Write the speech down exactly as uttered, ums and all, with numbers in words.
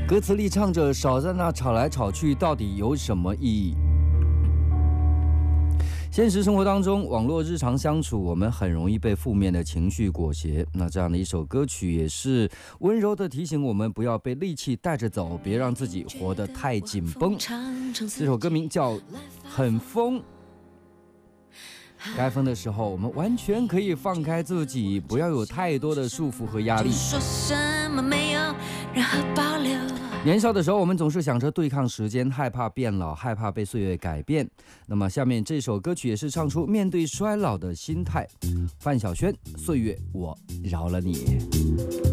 歌词里唱着少在那吵来吵去，到底有什么意义？现实生活当中，网络日常相处，我们很容易被负面的情绪裹挟。那这样的一首歌曲，也是温柔的提醒我们，不要被戾气带着走，别让自己活得太紧绷。这首歌名叫《很疯》。该疯的时候，我们完全可以放开自己，不要有太多的束缚和压力。 说什么没有任何保留。 年少的时候，我们总是想着对抗时间，害怕变老，害怕被岁月改变。那么，下面这首歌曲也是唱出面对衰老的心态。范晓萱，《岁月我饶了你》。